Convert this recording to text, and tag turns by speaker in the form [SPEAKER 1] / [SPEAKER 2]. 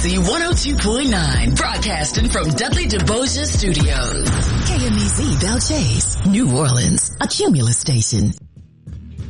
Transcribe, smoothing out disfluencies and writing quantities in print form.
[SPEAKER 1] KMEZ 102.9, broadcasting from Dudley DeBoja Studios. KMEZ Belle Chase, New Orleans, a Cumulus station.